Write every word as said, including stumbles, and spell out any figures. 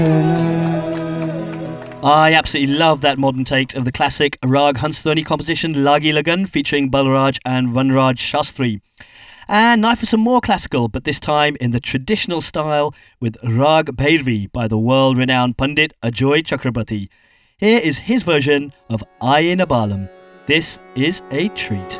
I absolutely love that modern take of the classic Rag Hansdhani composition Lagi Lagan featuring Balraj and Vanraj Shastri. And now for some more classical, but this time in the traditional style with Rag Bhairavi by the world-renowned Pandit Ajoy Chakrabarti. Here is his version of Aye na Balam. This is a treat.